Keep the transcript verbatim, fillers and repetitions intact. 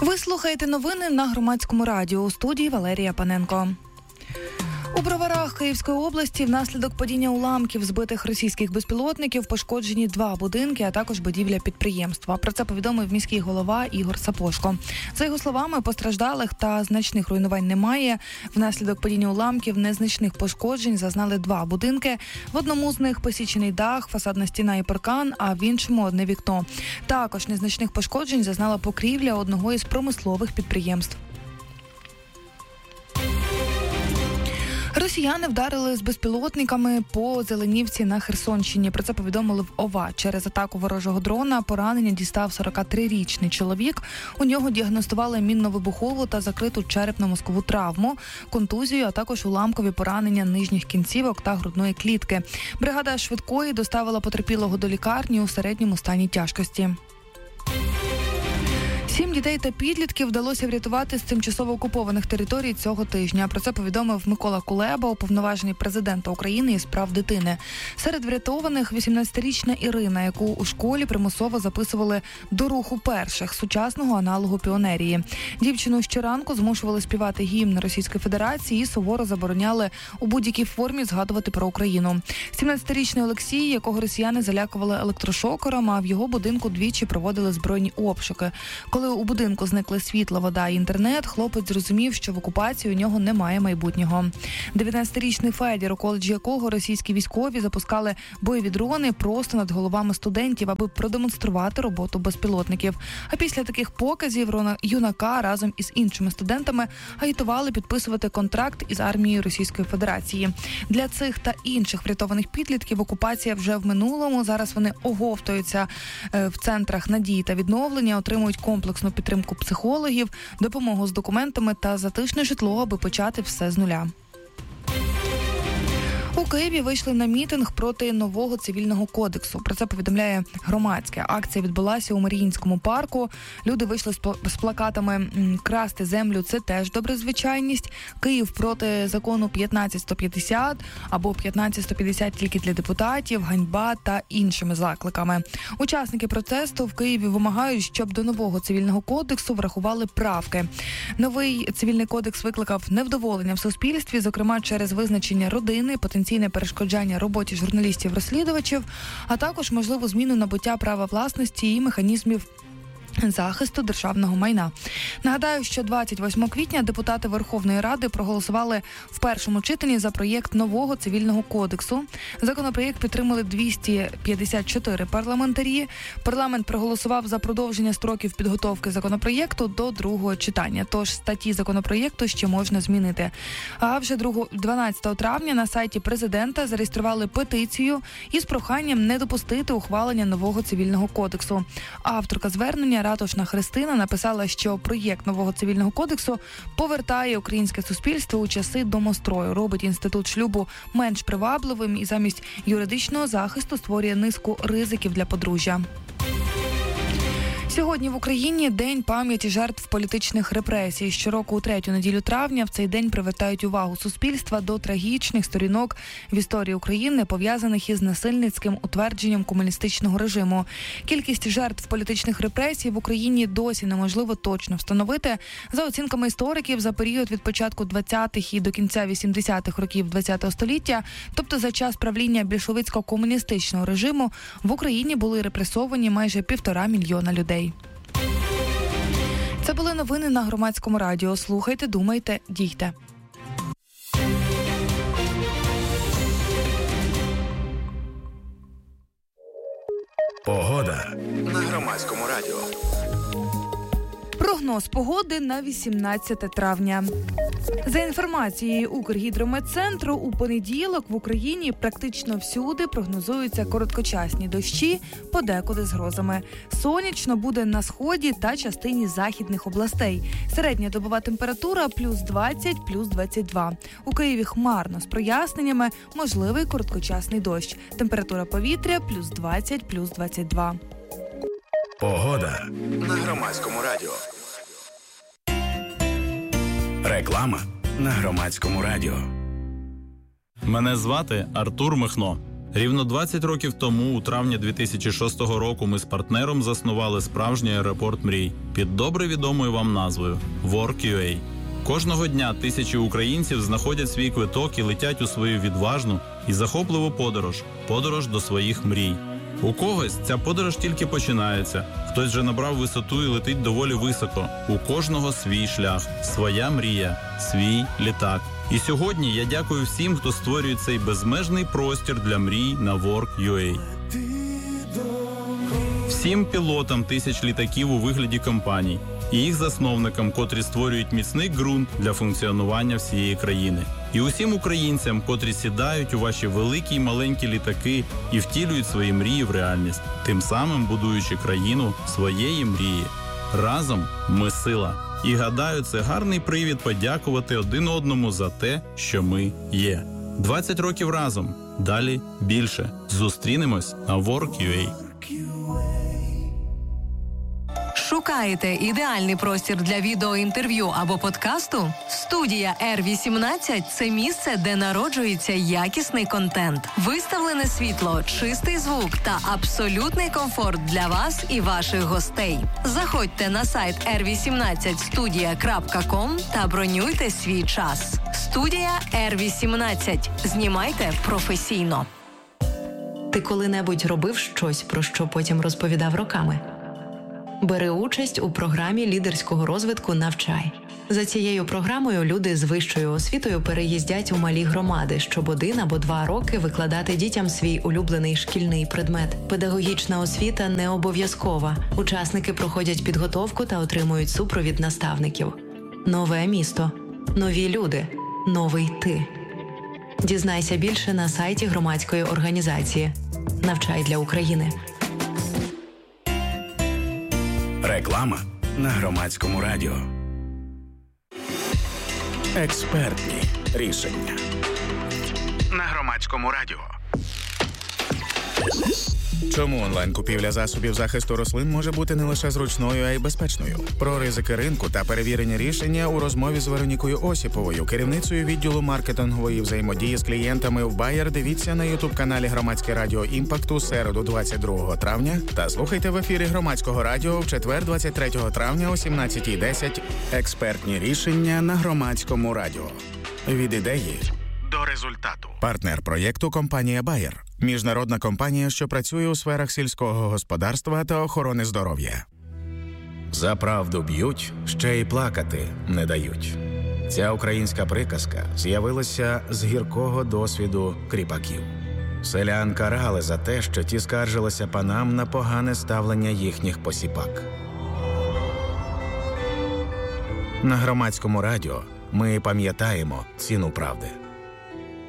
Ви слухаєте новини на Громадському радіо. У студії Валерія Паненко. У Броварах Київської області внаслідок падіння уламків збитих російських безпілотників пошкоджені два будинки, а також будівля підприємства. Про це повідомив міський голова Ігор Сапожко. За його словами, постраждалих та значних руйнувань немає. Внаслідок падіння уламків незначних пошкоджень зазнали два будинки. В одному з них посічений дах, фасадна стіна і паркан, а в іншому одне вікно. Також незначних пошкоджень зазнала покрівля одного із промислових підприємств. Росіяни вдарили з безпілотниками по Зеленівці на Херсонщині. Про це повідомили в ОВА. Через атаку ворожого дрона поранення дістав сорокатрирічний чоловік. У нього діагностували мінно-вибухову та закриту черепно-мозкову травму, контузію, а також уламкові поранення нижніх кінцівок та грудної клітки. Бригада швидкої доставила потерпілого до лікарні у середньому стані тяжкості. Сім дітей та підлітків вдалося врятувати з тимчасово окупованих територій цього тижня. Про це повідомив Микола Кулеба, уповноважений президента України із прав дитини. Серед врятованих вісімнадцятирічна Ірина, яку у школі примусово записували до руху перших, сучасного аналогу піонерії. Дівчину щоранку змушували співати гімн Російської Федерації і суворо забороняли у будь-якій формі згадувати про Україну. сімнадцятирічний Олексій, якого росіяни залякували електрошокером, а в його будинку двічі проводили збройні обшуки. Коли у будинку зникли світло, вода і інтернет, хлопець зрозумів, що в окупації у нього немає майбутнього. дев'ятнадцятирічний Федір, у коледжі якого російські військові запускали бойові дрони просто над головами студентів, аби продемонструвати роботу безпілотників. А після таких показів юнака разом із іншими студентами агітували підписувати контракт із армією Російської Федерації. Для цих та інших врятованих підлітків окупація вже в минулому. Зараз вони оговтуються в центрах надії та відновлення, отримують комплексну підтримку психологів, допомогу з документами та затишне житло, аби почати все з нуля. У Києві вийшли на мітинг проти нового цивільного кодексу. Про це повідомляє Громадське. Акція відбулася у Маріїнському парку. Люди вийшли з плакатами «Красти землю – це теж доброзвичайність», «Київ проти закону п'ятнадцять сто п'ятдесят» або «п'ятнадцять сто п'ятдесят тільки для депутатів», «Ганьба» та іншими закликами. Учасники протесту в Києві вимагають, щоб до нового цивільного кодексу врахували правки. Новий цивільний кодекс викликав невдоволення в суспільстві, зокрема через визначення родини, потенційне перешкоджання роботі журналістів-розслідувачів, а також можливу зміну набуття права власності і механізмів захисту державного майна. Нагадаю, що двадцять восьмого квітня депутати Верховної Ради проголосували в першому читанні за проєкт нового цивільного кодексу. Законопроєкт підтримали двісті п'ятдесят чотири парламентарі. Парламент проголосував за продовження строків підготовки законопроєкту до другого читання. Тож статті законопроєкту ще можна змінити. А вже дванадцятого травня на сайті президента зареєстрували петицію із проханням не допустити ухвалення нового цивільного кодексу. Авторка звернення Ратушна Христина написала, що проєкт нового цивільного кодексу повертає українське суспільство у часи домострою, робить інститут шлюбу менш привабливим і замість юридичного захисту створює низку ризиків для подружжя. Сьогодні в Україні День пам'яті жертв політичних репресій. Щороку у третю неділю травня в цей день привертають увагу суспільства до трагічних сторінок в історії України, пов'язаних із насильницьким утвердженням комуністичного режиму. Кількість жертв політичних репресій в Україні досі неможливо точно встановити. За оцінками істориків, за період від початку двадцятих і до кінця вісімдесятих років ХХ століття, тобто за час правління більшовицько-комуністичного режиму, в Україні були репресовані майже півтора мільйона людей. Це були новини на Громадському радіо. Слухайте, думайте, дійте. Погода на Громадському радіо. Прогноз погоди на вісімнадцяте травня. За інформацією Укргідрометцентру, у понеділок в Україні практично всюди прогнозуються короткочасні дощі, подекуди з грозами. Сонячно буде на сході та частині західних областей. Середня добова температура плюс двадцять, плюс двадцять два. У Києві хмарно з проясненнями, можливий короткочасний дощ. Температура повітря плюс двадцять, плюс двадцять два. Погода на Громадському радіо. Реклама на Громадському радіо. Мене звати Артур Михно. Рівно двадцять років тому, у травні дві тисячі шостого року, ми з партнером заснували справжній аеропорт мрій під добре відомою вам назвою WorkUA. Кожного дня тисячі українців знаходять свій квиток і летять у свою відважну і захопливу подорож – подорож до своїх мрій. У когось ця подорож тільки починається, хтось вже набрав висоту і летить доволі високо. У кожного свій шлях, своя мрія, свій літак. І сьогодні я дякую всім, хто створює цей безмежний простір для мрій на WorkUA. Всім пілотам тисяч літаків у вигляді компаній і їх засновникам, котрі створюють міцний ґрунт для функціонування всієї країни. І усім українцям, котрі сідають у ваші великі й маленькі літаки і втілюють свої мрії в реальність, тим самим будуючи країну своєї мрії. Разом ми сила. І гадаю, це гарний привід подякувати один одному за те, що ми є. двадцять років разом. Далі більше. Зустрінемось на WorkUA. Шукаєте ідеальний простір для відеоінтерв'ю або подкасту? Студія Р вісімнадцять – це місце, де народжується якісний контент. Виставлене світло, чистий звук та абсолютний комфорт для вас і ваших гостей. Заходьте на сайт ер вісімнадцять студія крапка ком та бронюйте свій час. Студія Р вісімнадцять. Знімайте професійно. Ти коли-небудь робив щось, про що потім розповідав роками? Бери участь у програмі лідерського розвитку «Навчай». За цією програмою люди з вищою освітою переїздять у малі громади, щоб один або два роки викладати дітям свій улюблений шкільний предмет. Педагогічна освіта не обов'язкова. Учасники проходять підготовку та отримують супровід наставників. Нове місто. Нові люди. Новий ти. Дізнайся більше на сайті громадської організації «Навчай для України». Реклама на Громадському радіо. Експертні рішення на Громадському радіо. Чому онлайн-купівля засобів захисту рослин може бути не лише зручною, а й безпечною? Про ризики ринку та перевірені рішення у розмові з Веронікою Осіповою, керівницею відділу маркетингової взаємодії з клієнтами в Bayer. Дивіться на ютуб-каналі Громадське радіо «Імпакт» у середу двадцять другого травня та слухайте в ефірі Громадського радіо в четвер двадцять третього травня о сімнадцятій десять. Експертні рішення на Громадському радіо. Від ідеї До результату. Партнер проєкту – компанія Bayer. Міжнародна компанія, що працює у сферах сільського господарства та охорони здоров'я. За правду б'ють, ще й плакати не дають. Ця українська приказка з'явилася з гіркого досвіду кріпаків. Селян карали за те, що ті скаржилися панам на погане ставлення їхніх посіпак. На Громадському радіо ми пам'ятаємо ціну правди.